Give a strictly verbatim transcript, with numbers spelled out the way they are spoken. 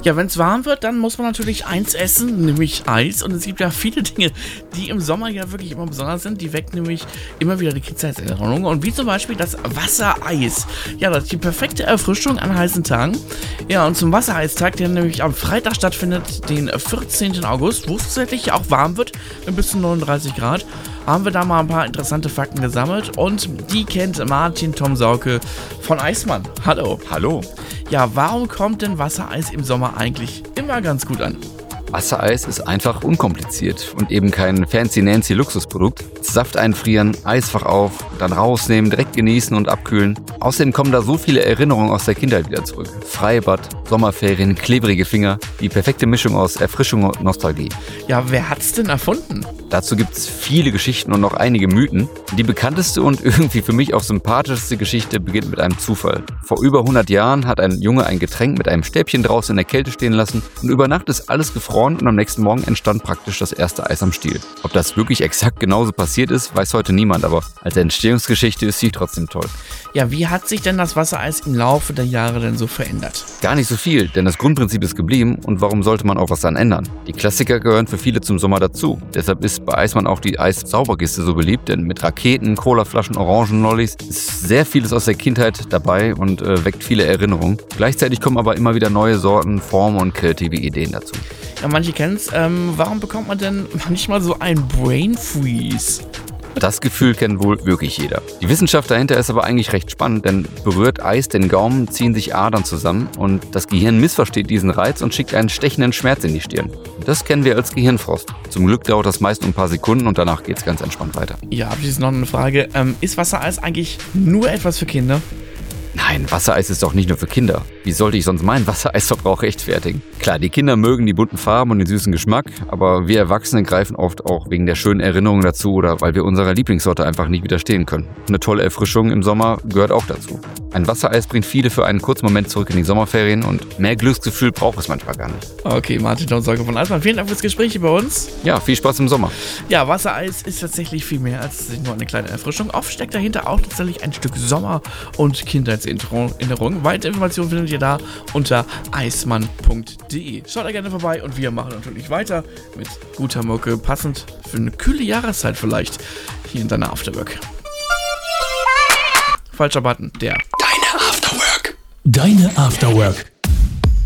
Ja, wenn es warm wird, dann muss man natürlich eins essen, nämlich Eis. Und es gibt ja viele Dinge, die im Sommer ja wirklich immer besonders sind. Die wecken nämlich immer wieder die Kindheitserinnerungen. Und wie zum Beispiel das Wassereis. Ja, das ist die perfekte Erfrischung an heißen Tagen. Ja, und zum Wassereistag, der nämlich am Freitag stattfindet, den vierzehnten August, wo es tatsächlich auch warm wird, bis zu neununddreißig Grad, haben wir da mal ein paar interessante Fakten gesammelt. Und die kennt Martin Tom Sauke von Eismann. Hallo. Hallo. Ja, warum kommt denn Wassereis im Sommer eigentlich immer ganz gut an? Wassereis ist einfach unkompliziert und eben kein fancy-nancy Luxusprodukt. Saft einfrieren, Eisfach auf, dann rausnehmen, direkt genießen und abkühlen. Außerdem kommen da so viele Erinnerungen aus der Kindheit wieder zurück. Freibad, Sommerferien, klebrige Finger, die perfekte Mischung aus Erfrischung und Nostalgie. Ja, wer hat's denn erfunden? Dazu gibt's viele Geschichten und noch einige Mythen. Die bekannteste und irgendwie für mich auch sympathischste Geschichte beginnt mit einem Zufall. Vor über hundert Jahren hat ein Junge ein Getränk mit einem Stäbchen draußen in der Kälte stehen lassen und über Nacht ist alles gefroren und am nächsten Morgen entstand praktisch das erste Eis am Stiel. Ob das wirklich exakt genauso passiert ist, weiß heute niemand, aber als Entstehungsgeschichte ist sie trotzdem toll. Ja, wie hat sich denn das Wassereis im Laufe der Jahre denn so verändert? Gar nicht so viel, denn das Grundprinzip ist geblieben und warum sollte man auch was daran ändern? Die Klassiker gehören für viele zum Sommer dazu. Deshalb ist bei Eismann auch die Eissauberkiste so beliebt, denn mit Raketen, Colaflaschen, Orangenlollis ist sehr vieles aus der Kindheit dabei und äh, weckt viele Erinnerungen. Gleichzeitig kommen aber immer wieder neue Sorten, Formen und kreative Ideen dazu. Ja, manche kennen es. Ähm, warum bekommt man denn manchmal so ein Brain Freeze? Das Gefühl kennt wohl wirklich jeder. Die Wissenschaft dahinter ist aber eigentlich recht spannend, denn berührt Eis den Gaumen, ziehen sich Adern zusammen und das Gehirn missversteht diesen Reiz und schickt einen stechenden Schmerz in die Stirn. Das kennen wir als Gehirnfrost. Zum Glück dauert das meist nur ein paar Sekunden und danach geht's ganz entspannt weiter. Ja, abschließend noch eine Frage. Ähm, ist Wassereis eigentlich nur etwas für Kinder? Nein, Wassereis ist doch nicht nur für Kinder. Wie sollte ich sonst meinen Wassereisverbrauch rechtfertigen? Klar, die Kinder mögen die bunten Farben und den süßen Geschmack, aber wir Erwachsene greifen oft auch wegen der schönen Erinnerungen dazu oder weil wir unserer Lieblingssorte einfach nicht widerstehen können. Eine tolle Erfrischung im Sommer gehört auch dazu. Ein Wassereis bringt viele für einen kurzen Moment zurück in die Sommerferien und mehr Glücksgefühl braucht es manchmal gar nicht. Okay, Martin Tom Sauke von Eismann, vielen Dank fürs Gespräch über uns. Ja, viel Spaß im Sommer. Ja, Wassereis ist tatsächlich viel mehr als nur eine kleine Erfrischung. Oft steckt dahinter auch tatsächlich ein Stück Sommer und Kindheitserinnerung. Weitere Informationen findet ihr da unter eismann punkt de. Schaut da gerne vorbei und wir machen natürlich weiter mit guter Mucke, passend für eine kühle Jahreszeit vielleicht, hier in deiner Afterwork. Falscher Button, der. Deine Afterwork. Deine Afterwork.